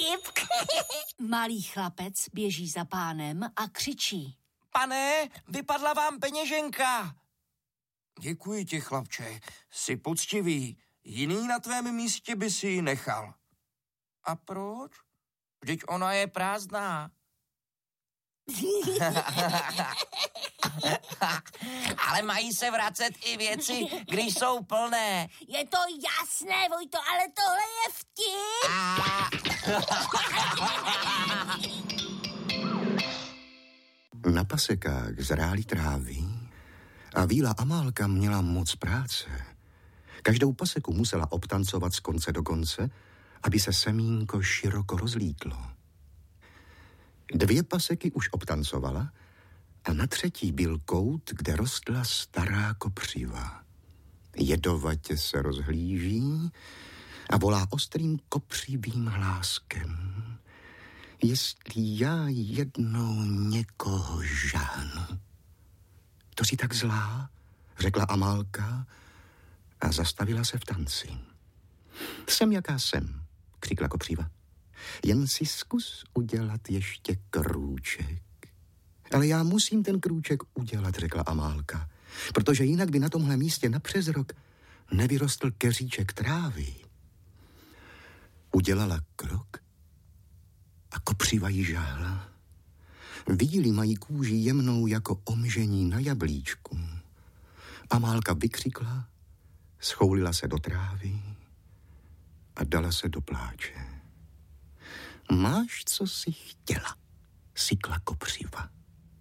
vtip. Malý chlapec běží za pánem a křičí. Pane, vypadla vám peněženka. Děkuji ti, chlapče, jsi poctivý. Jiný na tvém místě by si ji nechal. A proč? Vždyť ona je prázdná. Ale mají se vracet i věci, když jsou plné. Je to jasné, Vojto, ale tohle je vtip. Na pasekách zrály trávy a víla Amálka měla moc práce. Každou paseku musela obtancovat z konce do konce, aby se semínko široko rozlítlo. 2 paseky už obtancovala a na 3. byl kout, kde rostla stará kopřiva. Jedovatě se rozhlíží a volá ostrým kopřivým hláskem. Jestli já jednou někoho žáhnu. To jsi tak zlá, řekla Amálka a zastavila se v tanci. Jsem jaká jsem, křikla kopřiva. Jen si zkus udělat ještě krůček. Ale já musím ten krůček udělat, řekla Amálka, protože jinak by na tomhle místě napřes rok nevyrostl keříček trávy. Udělala krok a kopřiva jí žáhla. Víly mají kůži jemnou jako omžení na jablíčku. Amálka vykřikla, schoulila se do trávy a dala se do pláče. Máš, co jsi chtěla, sykla kopřiva.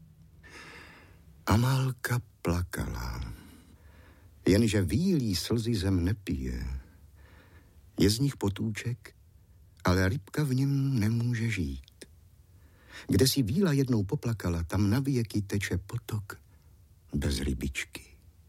Amálka plakala. Jenže vílí slzy zem nepije. Je z nich potůček, ale rybka v něm nemůže žít. Kde si víla jednou poplakala, tam na věky teče potok bez rybičky.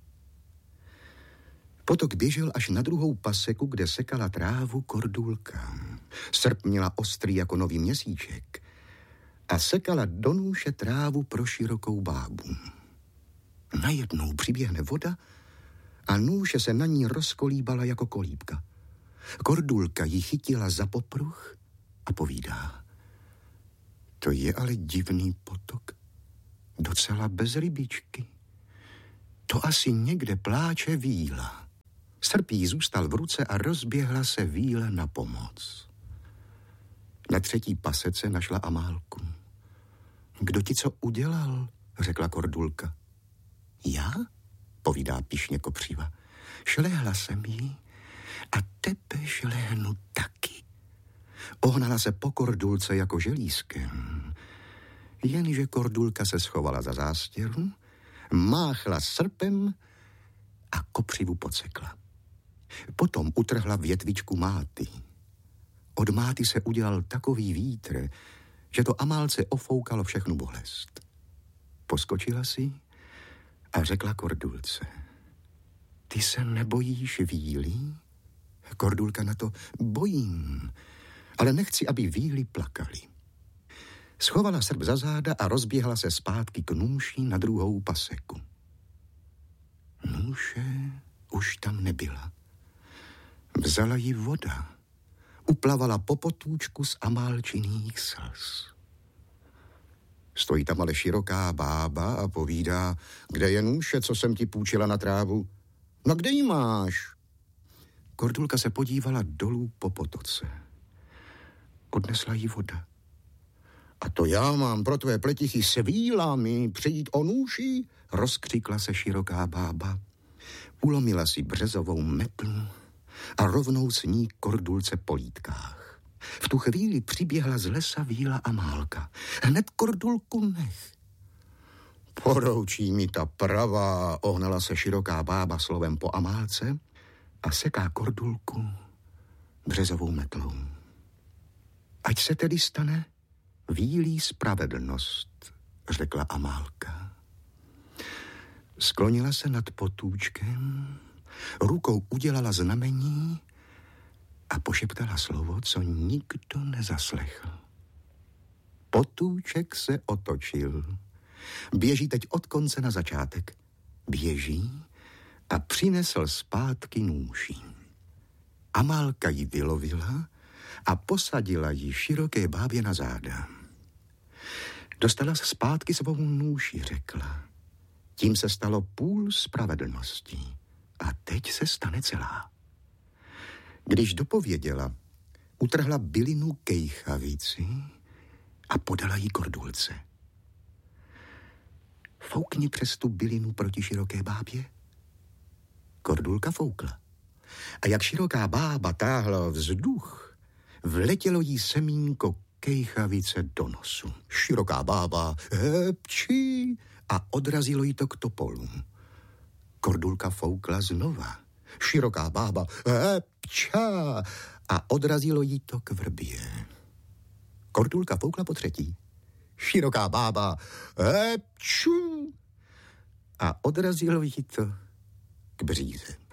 Potok běžel až na 2. paseku, kde sekala trávu kordulka. Srp měla ostrý jako nový měsíček a sekala do nůše trávu pro širokou bábu. Najednou přiběhne voda a nůše se na ní rozkolíbala jako kolíbka. Kordulka ji chytila za popruh a povídá. To je ale divný potok, docela bez rybičky. To asi někde pláče víla. Srp jí zůstal v ruce a rozběhla se víla na pomoc. Na 3. pasece našla Amálku. Kdo ti co udělal, řekla kordulka. Já, povídá pyšně kopřiva. Šlehla jsem jí a tebe šlehnu taky. Ohnala se po kordulce jako želízkem. Jenže kordulka se schovala za zástěru, máchla srpem a kopřivu podsekla. Potom utrhla větvičku máty. Od máty se udělal takový vítr, že to Amálce ofoukalo všechnu bolest. Poskočila si a řekla kordulce. Ty se nebojíš víly? Kordulka na to, bojím, ale nechci, aby víly plakali. Schovala srp za záda a rozběhla se zpátky k nůši na 2. paseku. Nůše už tam nebyla. Vzala ji voda. Uplavala po potůčku z Amálčiných slz. Stojí tam ale široká bába a povídá, kde je nůše, co jsem ti půjčila na trávu? No kde ji máš? Kordulka se podívala dolů po potoce. Odnesla jí voda. A to já mám pro tvé pletichy s vílami přijít o nůši? Rozkřikla se široká bába. Ulomila si březovou metlu a rovnou s ní kordulce po lítkách. V tu chvíli přiběhla z lesa víla Amálka. Hned kordulku nech. Poroučí mi ta pravá, ohnala se široká bába slovem po Amálce a seká kordulku březovou metlou. Ať se tedy stane vílí spravedlnost, řekla Amálka. Sklonila se nad potůčkem, rukou udělala znamení a pošeptala slovo, co nikdo nezaslechl. Potůček se otočil. Běží teď od konce na začátek. Běží a přinesl zpátky nůši. Amálka ji vylovila a posadila ji široké bábě na záda. Dostala zpátky svou nůži, řekla. Tím se stalo půl spravedlnosti a teď se stane celá. Když dopověděla, utrhla bylinu kejchavici a podala jí kordulce. Foukni přes tu bylinu proti široké bábě. Kordulka foukla. A jak široká bába táhla vzduch, vletělo jí semínko kejchavice do nosu. Široká bába hepčí a odrazilo jí to k topolu. Kordulka foukla znova. Široká bába hepčá a odrazilo jí to k vrbě. Kordulka foukla po třetí. Široká bába hepčů a odrazilo jí to k bříze.